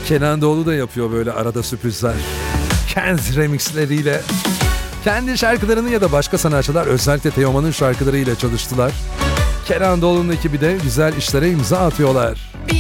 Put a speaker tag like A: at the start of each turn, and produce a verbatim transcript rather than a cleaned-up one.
A: Kenan Doğulu da yapıyor böyle arada sürprizler. Kendi remixleriyle. Kendi şarkılarını ya da başka sanatçılar özellikle Teoman'ın şarkılarıyla çalıştılar. Kenan Doğulu'nun ekibi de güzel işlere imza atıyorlar.